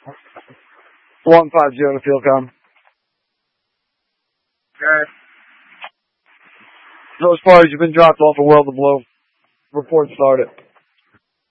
150 to Fieldcom. Okay. Those parties have been dropped off of Well to Blue. Report started.